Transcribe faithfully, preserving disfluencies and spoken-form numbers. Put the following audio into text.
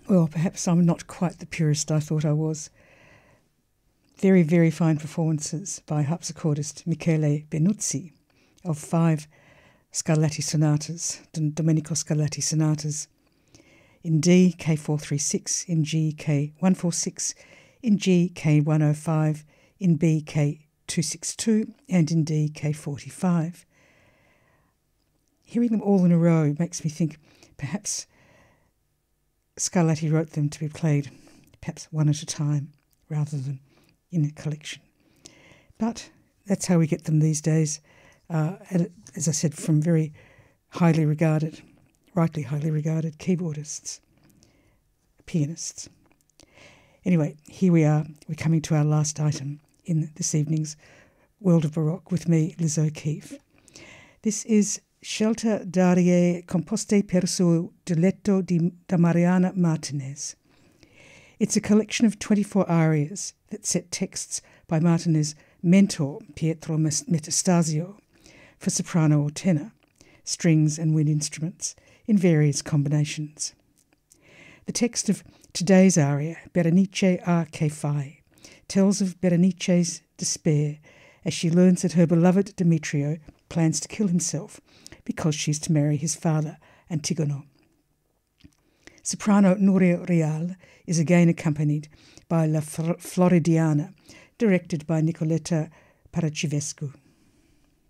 Well, perhaps I'm not quite the purist I thought I was. Very, very fine performances by harpsichordist Michele Benuzzi of five Scarlatti sonatas, Domenico Scarlatti sonatas, in D, K four thirty-six, in G, K one forty-six, in G, K one oh five, in B, K two sixty-two, and in D, K forty-five. Hearing them all in a row makes me think perhaps Scarlatti wrote them to be played perhaps one at a time rather than in a collection. But that's how we get them these days, uh, and as I said, from very highly regarded, rightly highly regarded keyboardists, pianists. Anyway, here we are. We're coming to our last item in this evening's World of Baroque with me, Liz O'Keeffe. This is Scelta d'arie composte per suo diletto di, da Mariana Martinez. It's a collection of twenty-four arias that set texts by Martinez's mentor, Pietro Metastasio, for soprano or tenor, strings and wind instruments in various combinations. The text of today's aria, Berenice a che fai, tells of Berenice's despair as she learns that her beloved Demetrio plans to kill himself because she's to marry his father, Antigono. Soprano Nuria Real is again accompanied by La Floridiana, directed by Nicoletta Paracivescu.